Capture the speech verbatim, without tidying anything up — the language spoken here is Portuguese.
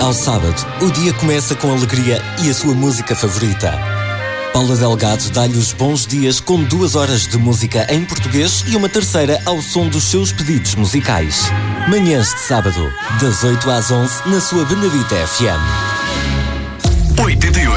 Ao sábado, o dia começa com alegria e a sua música favorita. Paula Delgado dá-lhe os bons dias com duas horas de música em português e uma terceira ao som dos seus pedidos musicais. Manhãs de sábado, das oito às onze, na sua Benedita F M.